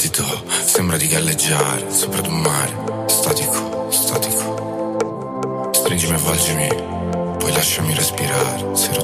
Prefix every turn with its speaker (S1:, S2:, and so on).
S1: battito sembra di galleggiare sopra ad un mare, statico, statico. Stringimi, avvolgimi, poi lasciami respirare. Sei